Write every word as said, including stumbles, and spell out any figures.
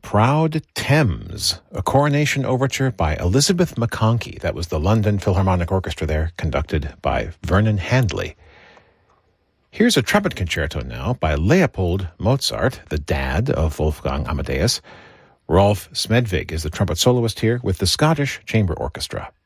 Proud Thames, a coronation overture by Elizabeth McConkey. That was the London Philharmonic Orchestra there, conducted by Vernon Handley. Here's a trumpet concerto now by Leopold Mozart, the dad of Wolfgang Amadeus. Rolf Smedvig is the trumpet soloist here with the Scottish Chamber Orchestra.